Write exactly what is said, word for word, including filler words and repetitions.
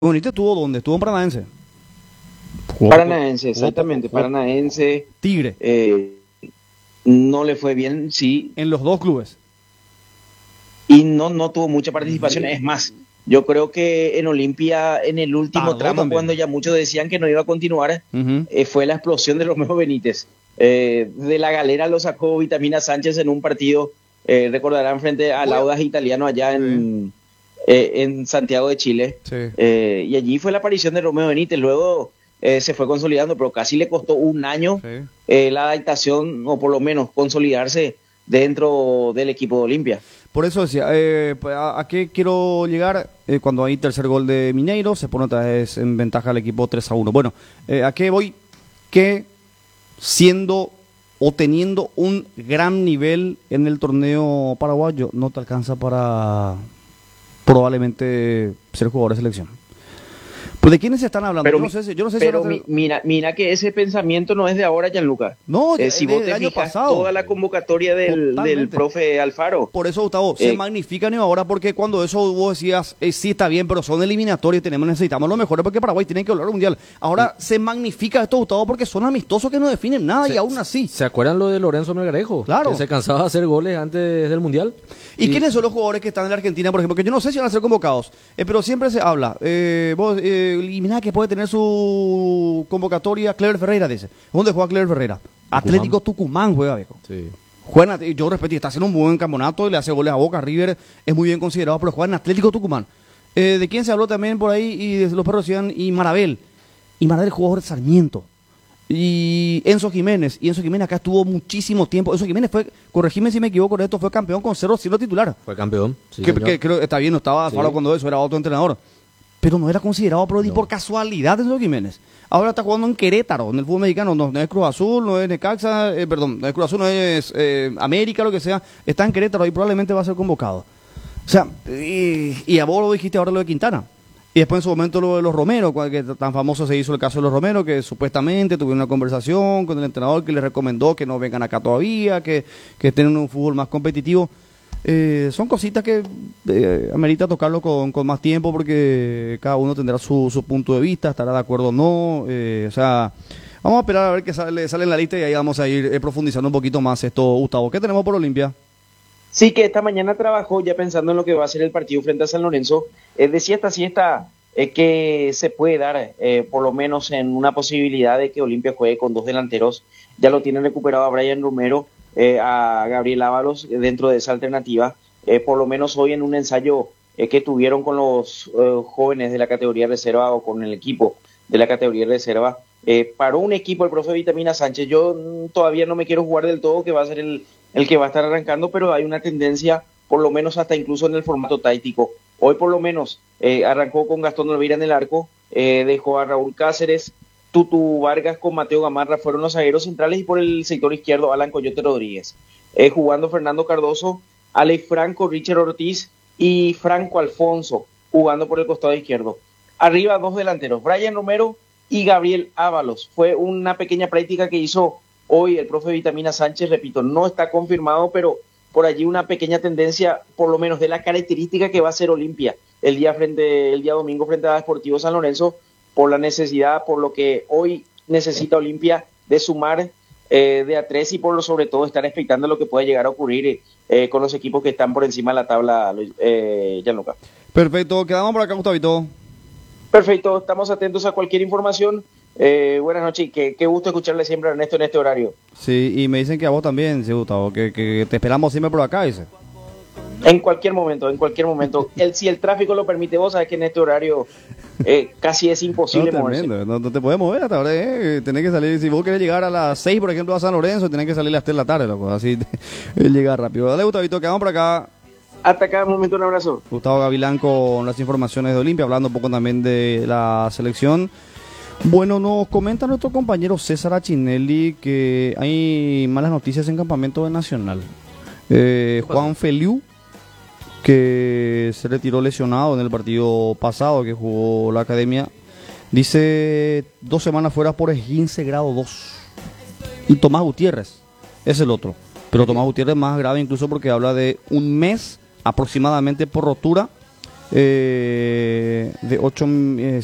Benítez estuvo donde estuvo en Paranaense. Jugó, Paranaense, exactamente, jugó, Paranaense. Tigre. Eh, no le fue bien, sí. En los dos clubes. Y no, no tuvo mucha participación. Es más, yo creo que en Olimpia, en el último Tardó tramo, también. cuando ya muchos decían que no iba a continuar, Uh-huh. eh, fue la explosión de Romeo Benítez. Eh, de la galera lo sacó Vitamina Sánchez en un partido, eh, recordarán, frente al Audax Italiano allá en, eh, en Santiago de Chile. Sí. Eh, y allí fue la aparición de Romeo Benítez. Luego eh, se fue consolidando, pero casi le costó un año Sí. eh, la adaptación, o por lo menos consolidarse dentro del equipo de Olimpia. Por eso decía, eh, ¿a, a qué quiero llegar? Eh, cuando hay tercer gol de Mineiro, se pone otra vez en ventaja el equipo tres a uno. Bueno, eh, ¿a qué voy? Que siendo o teniendo un gran nivel en el torneo paraguayo, no te alcanza para probablemente ser jugador de selección. ¿Pues de quiénes están hablando? Pero, yo no sé si, yo no sé pero si mi, mira, mira que ese pensamiento no es de ahora, Gianluca. No, eh, si de, vos del te año fijas, pasado. toda la convocatoria del, del profe Alfaro. Por eso, Gustavo, se eh, magnifican ahora, porque cuando eso vos decías, eh, sí está bien, pero son eliminatorios, tenemos, necesitamos lo mejor, porque Paraguay tiene que hablar al mundial. Ahora sí. Se magnifica esto, Gustavo, porque son amistosos que no definen nada se, y aún así. ¿Se acuerdan lo de Lorenzo Melgarejo? Claro. Que se cansaba de hacer goles antes del mundial. ¿Y, ¿Y quiénes son los jugadores que están en la Argentina, por ejemplo? Que yo no sé si van a ser convocados, eh, pero siempre se habla. Eh, vos, eh, y mira que puede tener su convocatoria Clever Ferreira, dice. ¿Dónde juega Clever Ferreira? Tucumán. Atlético Tucumán juega, viejo. Sí. Juega, yo respeto, está haciendo un buen campeonato, le hace goles a Boca, River, es muy bien considerado, pero juega en Atlético Tucumán. Eh, ¿De quién se habló también por ahí? Y de los perros decían, y Marabel. Y Marabel es jugador de Sarmiento. Y Enzo Jiménez, y Enzo Jiménez acá estuvo muchísimo tiempo. Enzo Jiménez fue, corregime si me equivoco con esto, fue campeón con cero siendo titular. Fue campeón, sí, que, que, creo, está bien, no estaba sí. Faro cuando eso, era otro entrenador. Pero no era considerado pro no. por casualidad Enzo Jiménez. Ahora está jugando en Querétaro, en el fútbol mexicano, no, no es Cruz Azul, no es Necaxa, eh, perdón, no es Cruz Azul, no es eh, América, lo que sea, está en Querétaro y probablemente va a ser convocado. O sea, y, y a vos lo dijiste ahora lo de Quintana. Y después en su momento lo de los Romero, que tan famoso se hizo el caso de los Romero, que supuestamente tuvieron una conversación con el entrenador que les recomendó que no vengan acá todavía, que, que tengan un fútbol más competitivo. Eh, son cositas que eh, amerita tocarlo con, con más tiempo, porque cada uno tendrá su, su punto de vista, estará de acuerdo o no. Eh, o sea, vamos a esperar a ver qué sale, sale en la lista y ahí vamos a ir eh, profundizando un poquito más esto, Gustavo. ¿Qué tenemos por Olimpia? Sí, que esta mañana trabajó ya pensando en lo que va a ser el partido frente a San Lorenzo. Es de siesta siesta eh, que se puede dar, eh, por lo menos en una posibilidad de que Olimpia juegue con dos delanteros. Ya lo tienen recuperado a Brian Romero, eh, a Gabriel Ábalos dentro de esa alternativa. Eh, por lo menos hoy en un ensayo eh, que tuvieron con los eh, jóvenes de la categoría reserva o con el equipo de la categoría reserva, eh, paró un equipo el profe Vitamina Sánchez. Yo mm, todavía no me quiero jugar del todo que va a ser el el que va a estar arrancando, pero hay una tendencia, por lo menos hasta incluso en el formato táctico. Hoy por lo menos eh, arrancó con Gastón Olvera en el arco, eh, dejó a Raúl Cáceres, Tutu Vargas con Mateo Gamarra fueron los zagueros centrales, y por el sector izquierdo Alan Coyote Rodríguez. Eh, jugando Fernando Cardoso, Alex Franco, Richard Ortiz y Franco Alfonso, jugando por el costado izquierdo. Arriba dos delanteros, Brian Romero y Gabriel Ábalos. Fue una pequeña práctica que hizo hoy el profe Vitamina Sánchez, repito, no está confirmado, pero por allí una pequeña tendencia, por lo menos de la característica que va a ser Olimpia el día frente, el día domingo frente a Sportivo San Lorenzo, por la necesidad, por lo que hoy necesita Olimpia de sumar eh, de a tres, y por lo sobre todo estar expectando lo que pueda llegar a ocurrir eh, con los equipos que están por encima de la tabla, eh, Gianluca. Perfecto, quedamos por acá, Gustavito. Perfecto, estamos atentos a cualquier información. Eh, buenas noches, qué, qué gusto escucharle siempre a Ernesto en este horario. Sí, y me dicen que a vos también, sí, Gustavo, que, que te esperamos siempre por acá, dice. En cualquier momento, en cualquier momento. El, si el tráfico lo permite, vos sabés que en este horario eh, casi es imposible no, moverse. No, no te puedes mover hasta ahora, eh. Tenés que salir, si vos querés llegar a las seis, por ejemplo, a San Lorenzo, tenés que salir a las tres de la tarde, loco, así llegar rápido. Dale, Gustavito, quedamos por acá. Hasta cada momento, un abrazo. Gustavo Gavilán con las informaciones de Olimpia, hablando un poco también de la selección. Bueno, nos comenta nuestro compañero César Achinelli que hay malas noticias en campamento de Nacional. Eh, Juan Feliu, que se retiró lesionado en el partido pasado que jugó la academia, dice dos semanas fuera por esguince grado dos. Y Tomás Gutiérrez es el otro, pero Tomás Gutiérrez es más grave incluso porque habla de un mes aproximadamente por rotura eh, de ocho